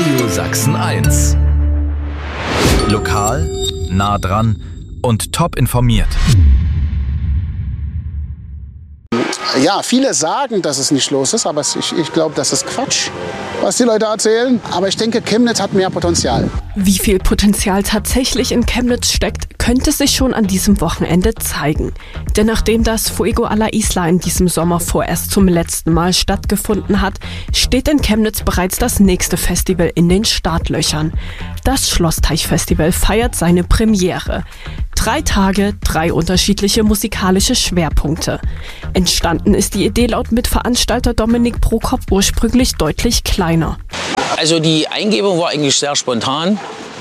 Radio Sachsen 1. Lokal, nah dran und top informiert. Ja, viele sagen, dass es nicht los ist, aber ich glaube, das ist Quatsch, was die Leute erzählen. Aber ich denke, Chemnitz hat mehr Potenzial. Wie viel Potenzial tatsächlich in Chemnitz steckt, könnte sich schon an diesem Wochenende zeigen. Denn nachdem das Fuego a la Isla in diesem Sommer vorerst zum letzten Mal stattgefunden hat, steht in Chemnitz bereits das nächste Festival in den Startlöchern. Das Schlossteich-Festival feiert seine Premiere. 3 Tage, 3 unterschiedliche musikalische Schwerpunkte. Entstanden ist die Idee laut Mitveranstalter Dominik Prokop ursprünglich deutlich kleiner. Also die Eingebung war eigentlich sehr spontan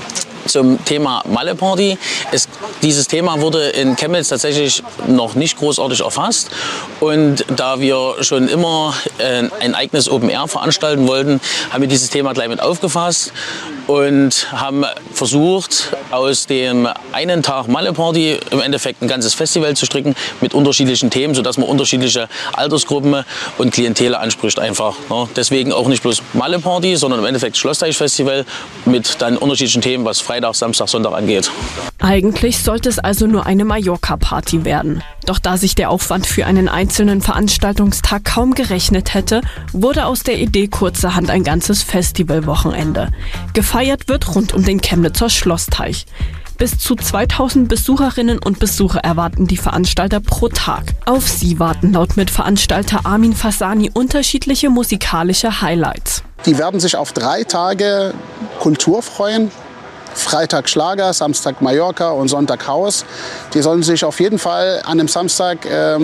zum Thema Malle-Party. Dieses Thema wurde in Chemnitz tatsächlich noch nicht großartig erfasst. Und da wir schon immer ein eigenes Open Air veranstalten wollten, haben wir dieses Thema gleich mit aufgefasst und haben versucht, aus dem einen Tag Malle-Party im Endeffekt ein ganzes Festival zu stricken mit unterschiedlichen Themen, sodass man unterschiedliche Altersgruppen und Klientele anspricht einfach. Ne? Deswegen auch nicht bloß Malle-Party, sondern im Endeffekt Schlossteich-Festival mit dann unterschiedlichen Themen, was Freitag, Samstag, Sonntag angeht. Eigentlich sollte es also nur eine Mallorca-Party werden. Doch da sich der Aufwand für einen einzelnen Veranstaltungstag kaum gerechnet hätte, wurde aus der Idee kurzerhand ein ganzes Festivalwochenende. Gefeiert wird rund um den Chemnitzer Schlossteich. Bis zu 2000 Besucherinnen und Besucher erwarten die Veranstalter pro Tag. Auf sie warten laut Mitveranstalter Armin Fasani unterschiedliche musikalische Highlights. Die werden sich auf 3 Tage Kultur freuen. Freitag Schlager, Samstag Mallorca und Sonntag Haus. Die sollen sich auf jeden Fall an dem Samstag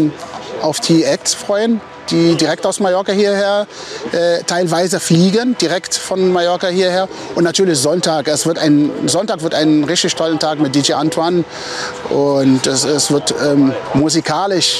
auf die Acts freuen, die direkt aus Mallorca hierher teilweise fliegen, direkt von Mallorca hierher. Und natürlich Sonntag. Sonntag wird ein richtig toller Tag mit DJ Antoine. Und es wird musikalisch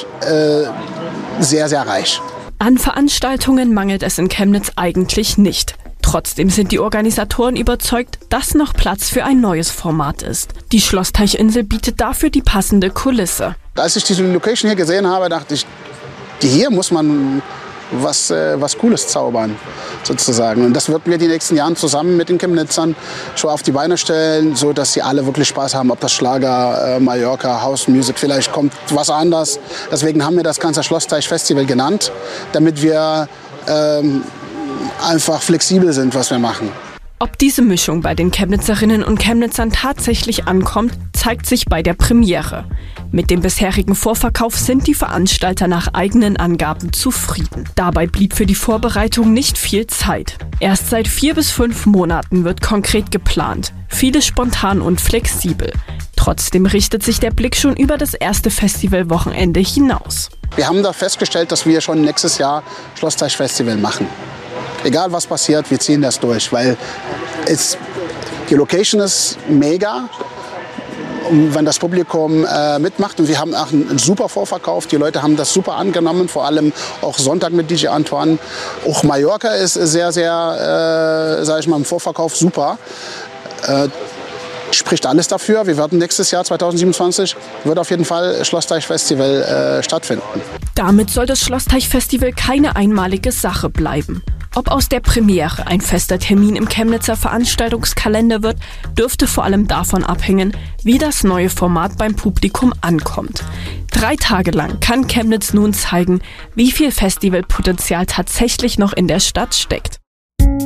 sehr, sehr reich. An Veranstaltungen mangelt es in Chemnitz eigentlich nicht. Trotzdem sind die Organisatoren überzeugt, dass noch Platz für ein neues Format ist. Die Schlossteichinsel bietet dafür die passende Kulisse. Als ich diese Location hier gesehen habe, dachte ich, hier muss man was Cooles zaubern, sozusagen. Und das werden wir die nächsten Jahre zusammen mit den Chemnitzern schon auf die Beine stellen, so dass sie alle wirklich Spaß haben, ob das Schlager, Mallorca, House Music, vielleicht kommt was anderes. Deswegen haben wir das ganze Schlossteich-Festival genannt, damit wir einfach flexibel sind, was wir machen. Ob diese Mischung bei den Chemnitzerinnen und Chemnitzern tatsächlich ankommt, zeigt sich bei der Premiere. Mit dem bisherigen Vorverkauf sind die Veranstalter nach eigenen Angaben zufrieden. Dabei blieb für die Vorbereitung nicht viel Zeit. Erst seit 4 bis 5 Monaten wird konkret geplant, vieles spontan und flexibel. Trotzdem richtet sich der Blick schon über das erste Festivalwochenende hinaus. Wir haben da festgestellt, dass wir schon nächstes Jahr Schlossteich-Festival machen. Egal was passiert, wir ziehen das durch, weil die Location ist mega. Und wenn das Publikum mitmacht, und wir haben auch einen super Vorverkauf, die Leute haben das super angenommen, vor allem auch Sonntag mit DJ Antoine. Auch Mallorca ist sehr, sehr, sage ich mal, im Vorverkauf super. Spricht alles dafür. Wir werden nächstes Jahr 2027 wird auf jeden Fall Schlossteich-Festival stattfinden. Damit soll das Schlossteich-Festival keine einmalige Sache bleiben. Ob aus der Premiere ein fester Termin im Chemnitzer Veranstaltungskalender wird, dürfte vor allem davon abhängen, wie das neue Format beim Publikum ankommt. 3 Tage lang kann Chemnitz nun zeigen, wie viel Festivalpotenzial tatsächlich noch in der Stadt steckt.